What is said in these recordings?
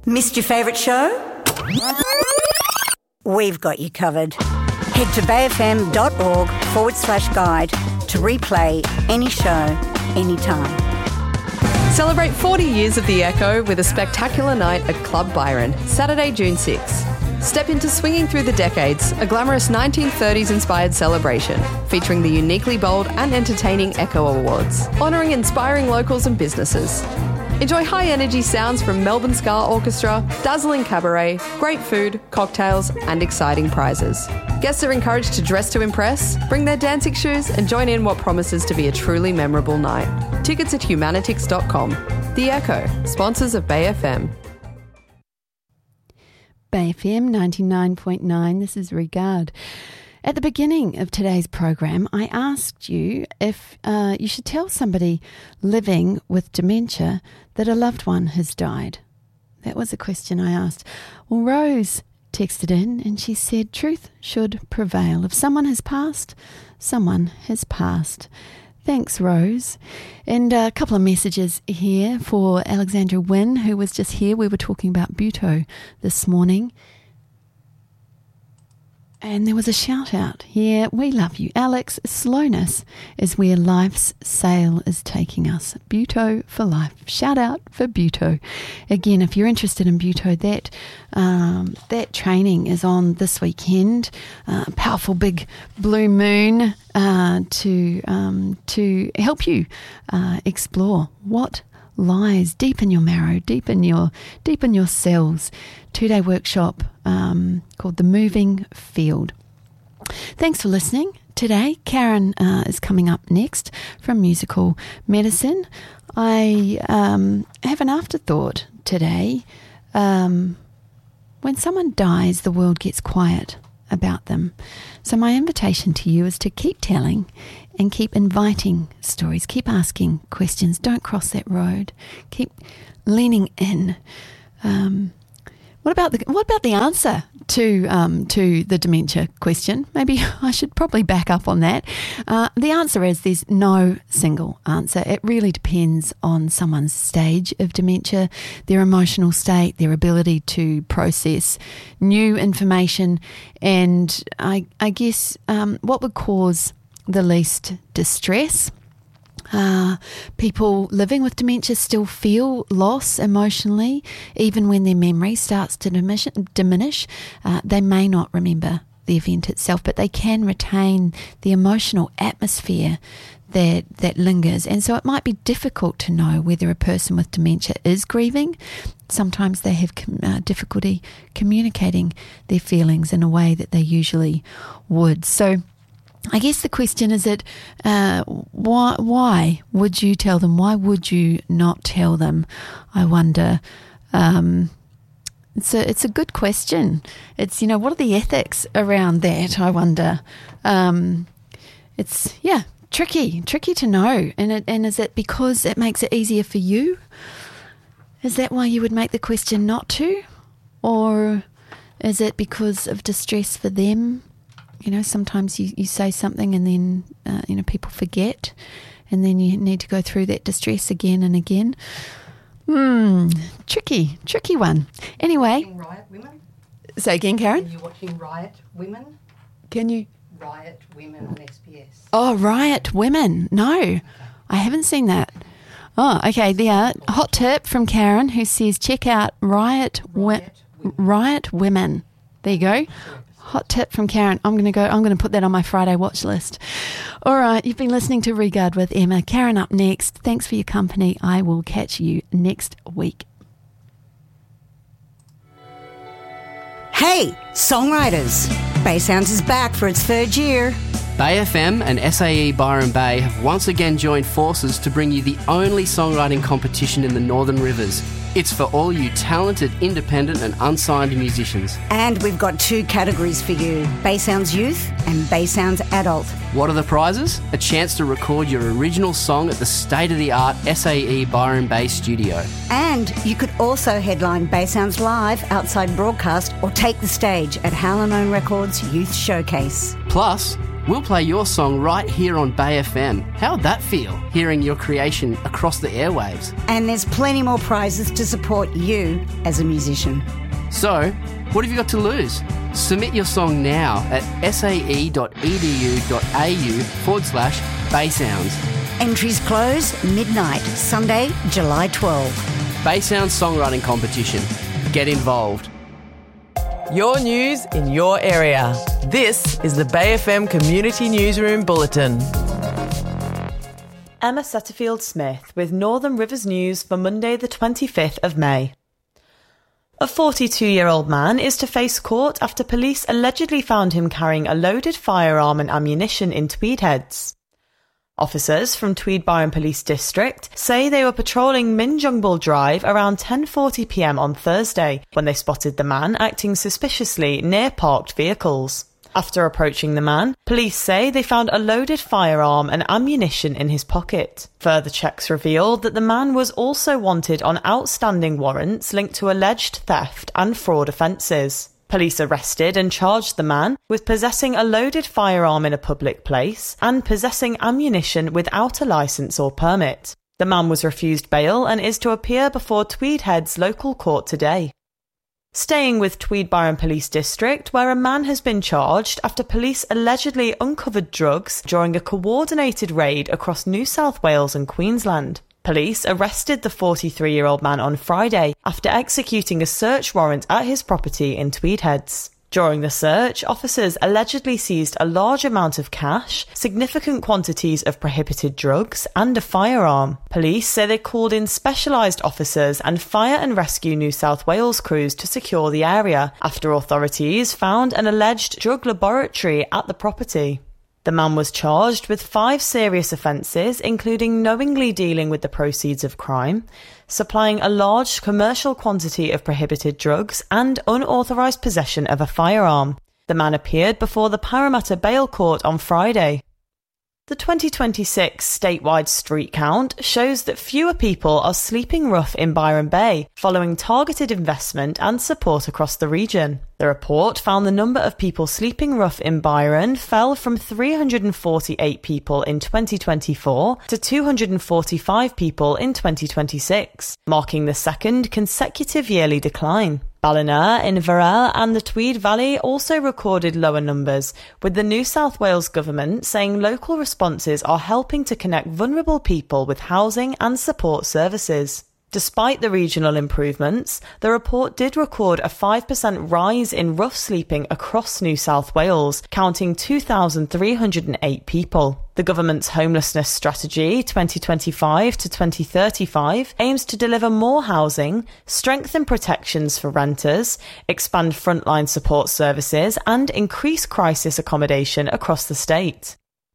Missed your favourite show? We've got you covered. Head to bayfm.org/guide to replay any show, anytime. Celebrate 40 years of The Echo with a spectacular night at Club Byron, Saturday, June 6. Step into Swinging Through the Decades, a glamorous 1930s-inspired celebration featuring the uniquely bold and entertaining Echo Awards, honouring inspiring locals and businesses. Enjoy high-energy sounds from Melbourne Ska Orchestra, dazzling cabaret, great food, cocktails and exciting prizes. Guests are encouraged to dress to impress, bring their dancing shoes and join in what promises to be a truly memorable night. Tickets at humanitix.com. The Echo, sponsors of Bay FM. Bay FM 99.9, this is Regard. At the beginning of today's program, I asked you if you should tell somebody living with dementia that a loved one has died. That was a question I asked. Well, Rose texted in and she said, truth should prevail. If someone has passed, someone has passed. Thanks, Rose. And a couple of messages here for Alexandra Wynne, who was just here. We were talking about Buto this morning. And there was a shout out here. We love you, Alex. Slowness is where life's sail is taking us. Buto for life. Shout out for Buto. Again, if you're interested in Buto, that training is on this weekend. Powerful big blue moon to help you explore what lies deep in your marrow, deep in your cells. 2-day workshop called The Moving Field. Thanks for listening today. Karen is coming up next from Musical Medicine. I have an afterthought today. When someone dies, the world gets quiet about them. So my invitation to you is to keep telling and keep inviting stories. Keep asking questions. Don't cross that road. Keep leaning in. What about the answer to the dementia question? Maybe I should probably back up on that. The answer is there's no single answer. It really depends on someone's stage of dementia, their emotional state, their ability to process new information, and I guess what would cause the least distress. People living with dementia still feel loss emotionally, even when their memory starts to diminish. They may not remember the event itself, but they can retain the emotional atmosphere that lingers. And so it might be difficult to know whether a person with dementia is grieving. Sometimes they have difficulty communicating their feelings in a way that they usually would. So I guess the question is why would you tell them? Why would you not tell them? I wonder. It's a good question. It's, what are the ethics around that? I wonder. It's tricky to know. And is it because it makes it easier for you? Is that why you would make the question not to? Or is it because of distress for them? Sometimes you say something and then, people forget, and then you need to go through that distress again and again. Tricky one. Anyway. Riot Women? Say again, Karen? Are you watching Riot Women? Can you? Riot Women on SBS. Oh, Riot Women. No, okay. I haven't seen that. Oh, okay. The hot tip from Karen, who says check out Riot Women. There you go. Hot tip from Karen. I'm going to put that on my Friday watch list. All right, you've been listening to Regard with Emma. Karen up next. Thanks for your company. I will catch you next week. Hey, songwriters. Bay Sounds is back for its third year. Bay FM and SAE Byron Bay have once again joined forces to bring you the only songwriting competition in the Northern Rivers. It's for all you talented, independent and unsigned musicians. And we've got 2 categories for you, Bay Sounds Youth and Bay Sounds Adult. What are the prizes? A chance to record your original song at the state-of-the-art SAE Byron Bay studio. And you could also headline Bay Sounds Live outside broadcast or take the stage at Howlin' Records Youth Showcase. Plus, We'll play your song right here on Bay FM. How'd that feel, hearing your creation across the airwaves? And there's plenty more prizes to support you as a musician. So, what have you got to lose? Submit your song now at sae.edu.au/Baysounds. Entries close midnight, Sunday, July 12. Baysounds Songwriting Competition. Get involved. Your news in your area. This is the Bay FM Community Newsroom Bulletin. Emma Setterfield-Smith with Northern Rivers News for Monday the 25th of May. A 42-year-old man is to face court after police allegedly found him carrying a loaded firearm and ammunition in Tweed Heads. Officers from Tweed Byron Police District say they were patrolling Minjungbul Drive around 10:40pm on Thursday when they spotted the man acting suspiciously near parked vehicles. After approaching the man, police say they found a loaded firearm and ammunition in his pocket. Further checks revealed that the man was also wanted on outstanding warrants linked to alleged theft and fraud offences. Police arrested and charged the man with possessing a loaded firearm in a public place and possessing ammunition without a licence or permit. The man was refused bail and is to appear before Tweed Heads local court today. Staying with Tweed Byron Police District, where a man has been charged after police allegedly uncovered drugs during a coordinated raid across New South Wales and Queensland. Police arrested the 43-year-old man on Friday after executing a search warrant at his property in Tweed Heads. During the search, officers allegedly seized a large amount of cash, significant quantities of prohibited drugs, and a firearm. Police say they called in specialised officers and Fire and Rescue New South Wales crews to secure the area after authorities found an alleged drug laboratory at the property. The man was charged with 5 serious offences, including knowingly dealing with the proceeds of crime, supplying a large commercial quantity of prohibited drugs, and unauthorised possession of a firearm. The man appeared before the Parramatta Bail Court on Friday. The 2026 statewide street count shows that fewer people are sleeping rough in Byron Bay following targeted investment and support across the region. The report found the number of people sleeping rough in Byron fell from 348 people in 2024 to 245 people in 2026, marking the second consecutive yearly decline. Ballina, Inverell and the Tweed Valley also recorded lower numbers, with the New South Wales government saying local responses are helping to connect vulnerable people with housing and support services. Despite the regional improvements, the report did record a 5% rise in rough sleeping across New South Wales, counting 2,308 people. The government's homelessness strategy 2025 to 2035 aims to deliver more housing, strengthen protections for renters, expand frontline support services and increase crisis accommodation across the state.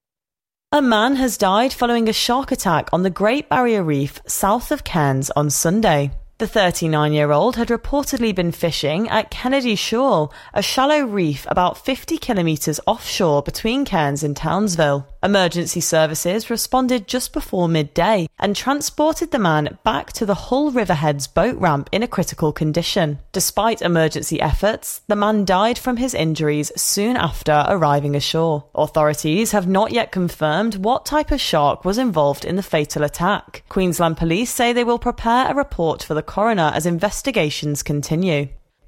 A man has died following a shark attack on the Great Barrier Reef south of Cairns on Sunday. The 39-year-old had reportedly been fishing at Kennedy Shoal, a shallow reef about 50 kilometres offshore between Cairns and Townsville. Emergency services responded just before midday and transported the man back to the Hull Riverheads boat ramp in a critical condition. Despite emergency efforts, the man died from his injuries soon after arriving ashore. Authorities have not yet confirmed what type of shark was involved in the fatal attack. Queensland Police say they will prepare a report for the coroner as investigations continue.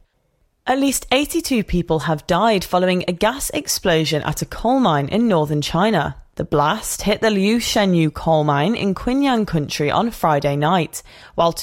At least 82 people have died following a gas explosion at a coal mine in northern China. The blast hit the Liu Shenyu coal mine in Qinyang country on Friday night, while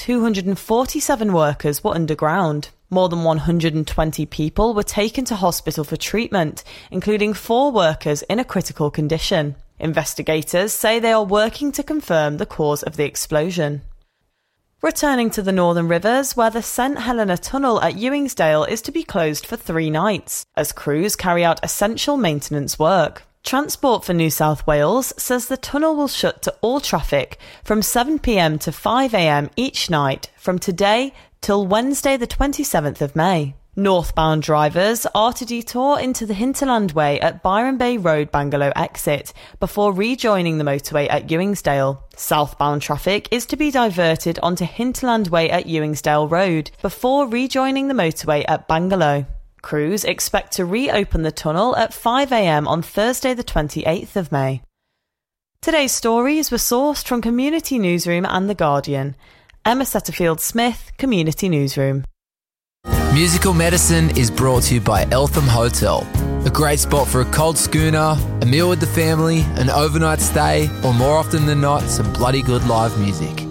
247 workers were underground. More than 120 people were taken to hospital for treatment, including 4 workers in a critical condition. Investigators say they are working to confirm the cause of the explosion. Returning to the Northern Rivers, where the St Helena Tunnel at Ewingsdale is to be closed for 3 nights, as crews carry out essential maintenance work. Transport for New South Wales says the tunnel will shut to all traffic from 7pm to 5am each night from today till Wednesday the 27th of May. Northbound drivers are to detour into the Hinterland Way at Byron Bay Road Bangalow exit before rejoining the motorway at Ewingsdale. Southbound traffic is to be diverted onto Hinterland Way at Ewingsdale Road before rejoining the motorway at Bangalow. Crews expect to reopen the tunnel at 5 a.m. on Thursday the 28th of May. Today's stories were sourced from Community Newsroom and The Guardian. Emma Setterfield-Smith, Community Newsroom. Musical Medicine is brought to you by Eltham Hotel. A great spot for a cold schooner, a meal with the family, an overnight stay, or more often than not, some bloody good live music.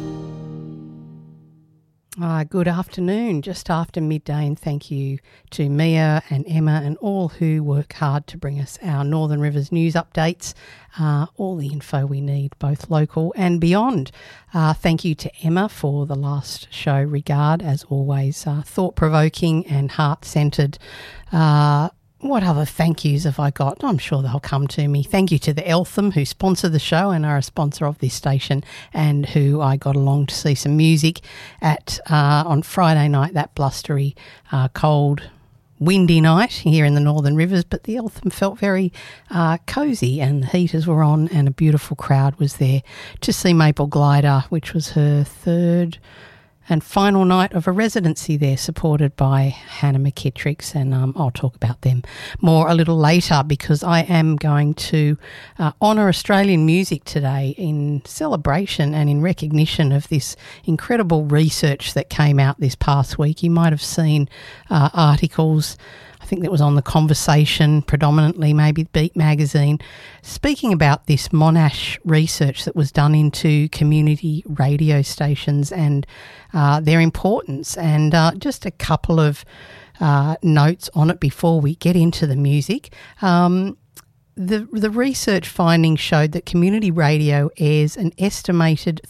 Good afternoon, just after midday, and thank you to Mia and Emma and all who work hard to bring us our Northern Rivers news updates, all the info we need, both local and beyond. Thank you to Emma for the last show, Regard, as always, thought-provoking and heart-centred. What other thank yous have I got? I'm sure they'll come to me. Thank you to the Eltham, who sponsor the show and are a sponsor of this station, and who I got along to see some music at on Friday night, that blustery, cold, windy night here in the Northern Rivers. But the Eltham felt very cosy, and the heaters were on, and a beautiful crowd was there to see Maple Glider, which was her third and final night of a residency there, supported by Hannah McKittricks, and I'll talk about them more a little later, because I am going to honour Australian music today in celebration and in recognition of this incredible research that came out this past week. You might have seen articles, I think that was on The Conversation, predominantly maybe Beat Magazine, speaking about this Monash research that was done into community radio stations and their importance. And just a couple of notes on it before we get into the music. The research findings showed that community radio airs an estimated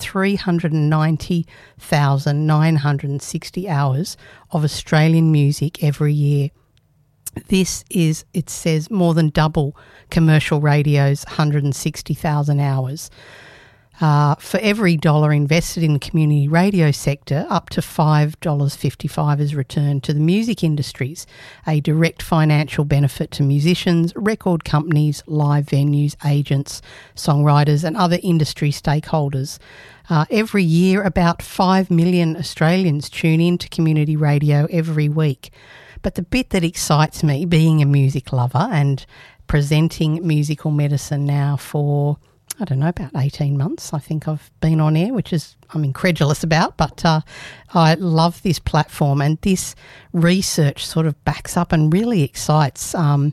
390,960 hours of Australian music every year. This is, it says, more than double commercial radio's 160,000 hours. For every dollar invested in the community radio sector, up to $5.55 is returned to the music industries, a direct financial benefit to musicians, record companies, live venues, agents, songwriters and other industry stakeholders. Every year, about 5 million Australians tune in to community radio every week. But the bit that excites me, being a music lover and presenting Musical Medicine now for, I don't know, about 18 months, I think I've been on air, which is I'm incredulous about, but I love this platform, and this research sort of backs up and really excites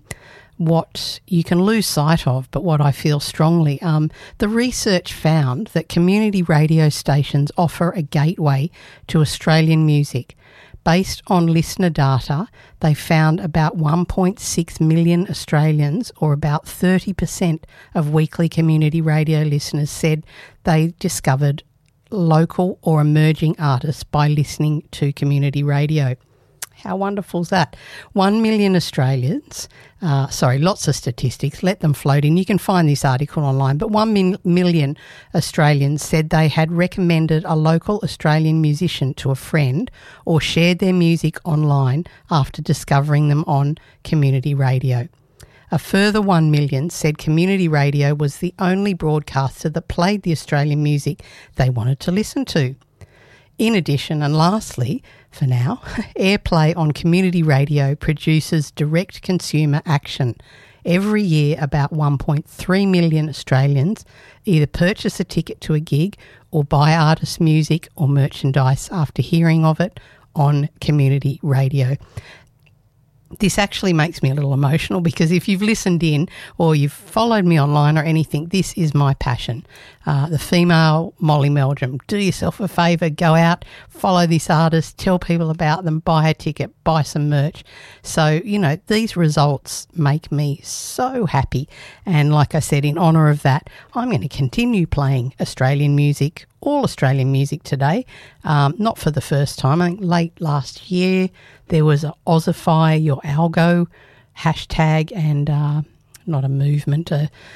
what you can lose sight of, but what I feel strongly. The research found that community radio stations offer a gateway to Australian music. Based on listener data, they found about 1.6 million Australians, or about 30% of weekly community radio listeners, said they discovered local or emerging artists by listening to community radio. How wonderful is that? 1 million Australians, lots of statistics, let them float in. You can find this article online, but 1 million Australians said they had recommended a local Australian musician to a friend or shared their music online after discovering them on community radio. A further 1 million said community radio was the only broadcaster that played the Australian music they wanted to listen to. In addition, and lastly, for now, airplay on community radio produces direct consumer action. Every year, about 1.3 million Australians either purchase a ticket to a gig or buy artist music or merchandise after hearing of it on community radio. This actually makes me a little emotional, because if you've listened in or you've followed me online or anything, this is my passion. The female Molly Meldrum. Do yourself a favour, go out, follow this artist, tell people about them, buy a ticket, buy some merch. So, you know, these results make me so happy. And like I said, in honour of that, I'm going to continue playing Australian music, all Australian music today. Not for the first time. I think late last year there was a Ozify Your Algo hashtag, and not a movement,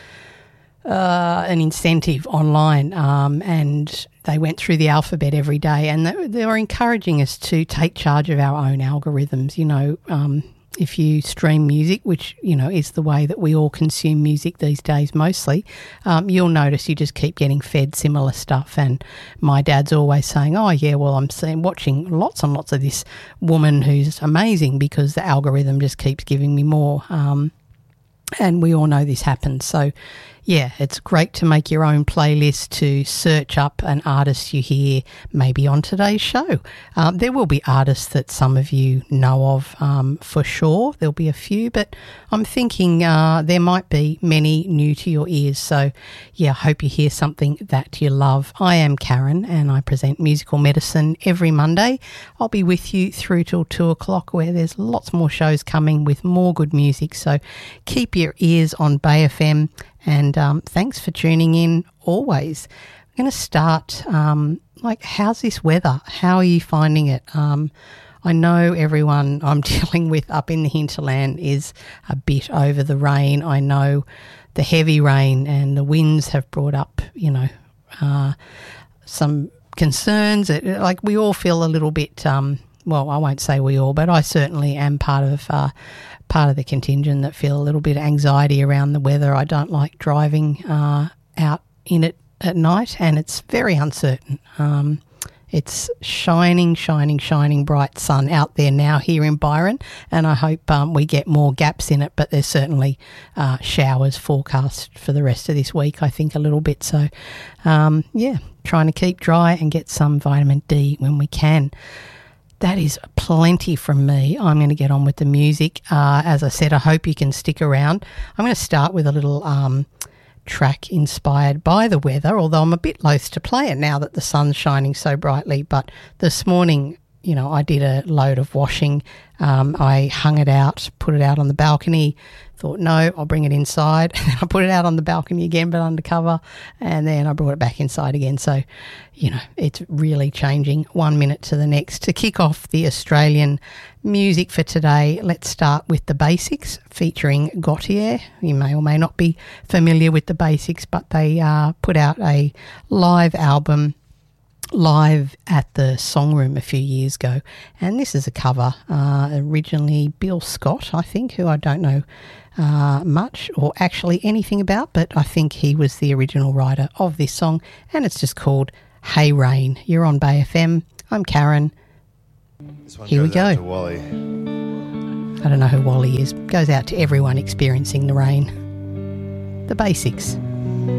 an incentive online, and they went through the alphabet every day, and they were encouraging us to take charge of our own algorithms. You know, if you stream music, which, you know, is the way that we all consume music these days mostly, you'll notice you just keep getting fed similar stuff. And my dad's always saying, oh, yeah, well, I'm watching lots and lots of this woman who's amazing because the algorithm just keeps giving me more. And we all know this happens. So, yeah, it's great to make your own playlist, to search up an artist you hear maybe on today's show. There will be artists that some of you know of for sure. There'll be a few, but I'm thinking there might be many new to your ears. So, yeah, I hope you hear something that you love. I am Karen and I present Musical Medicine every Monday. I'll be with you through till 2 o'clock, where there's lots more shows coming with more good music. So keep your ears on Bay FM. And thanks for tuning in always. I'm going to start, how's this weather? How are you finding it? I know everyone I'm dealing with up in the hinterland is a bit over the rain. I know the heavy rain and the winds have brought up, some concerns. We all feel a little bit, well, I won't say we all, but I certainly am part of the contingent that feel a little bit of anxiety around the weather. I don't like driving out in it at night, and it's very uncertain. It's shining bright sun out there now here in Byron, and I hope we get more gaps in it, but there's certainly showers forecast for the rest of this week, I think, a little bit. So, trying to keep dry and get some vitamin D when we can. That is plenty from me. I'm going to get on with the music. As I said, I hope you can stick around. I'm going to start with a little track inspired by the weather, although I'm a bit loath to play it now that the sun's shining so brightly. But this morning, I did a load of washing. I hung it out, put it out on the balcony, thought, no, I'll bring it inside. And then I put it out on the balcony again, but undercover, and then I brought it back inside again. So, it's really changing 1 minute to the next. To kick off the Australian music for today, let's start with The Basics featuring Gautier. You may or may not be familiar with The Basics, but they put out a live album live at the Songroom a few years ago, and this is a cover, originally Bill Scott, I think, who I don't know much or actually anything about, but I think he was the original writer of this song, and it's just called Hey Rain. You're on Bay FM. I'm Karen. Here we go. I don't know who Wally is. Goes out to everyone experiencing the rain. The Basics.